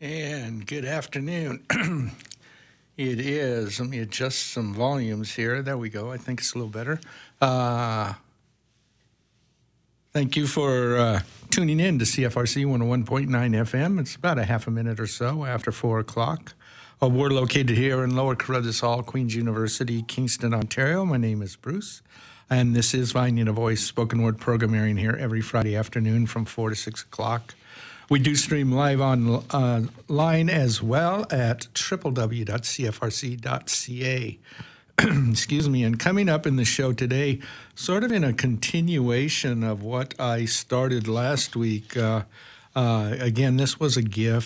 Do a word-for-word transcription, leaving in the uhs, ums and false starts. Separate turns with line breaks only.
And good afternoon. It is, let me adjust some volumes here. There we go. I think it's a little better. Uh, thank you for uh, tuning in to C F R C one oh one point nine F M. It's about a half a minute or so after four o'clock. Uh, we're located here in Lower Carruthers Hall, Queen's University, Kingston, Ontario. My name is Bruce, and this is Finding a Voice spoken word program airing here every Friday afternoon from four to six o'clock. We do stream live online uh, as well at w w w dot c f r c dot c a. Excuse me. And coming up in the show today, sort of in a continuation of what I started last week, uh, uh, again, this was a gift.